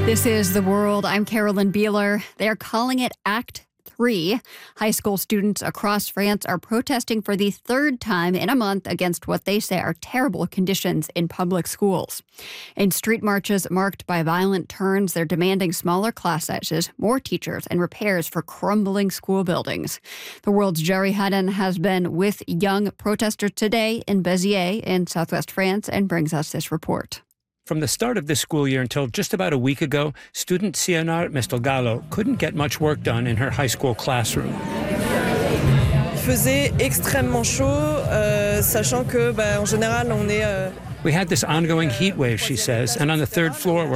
This is The World. I'm Carolyn Beeler. They're calling it Act 3. High school students across France are protesting for the third time in a month against what they say are terrible conditions in public schools. In street marches marked by violent turns, they're demanding smaller class sizes, more teachers, and repairs for crumbling school buildings. The World's Jerry Hudden has been with young protesters today in Béziers in southwest France and brings us this report. From the start of this school year until just about a week ago, student Sionar Mestelgallo couldn't get much work done in her high school classroom. Il faisait extrêmement chaud, sachant que, en général, on est... We had this ongoing heat wave, she says, and on the third floor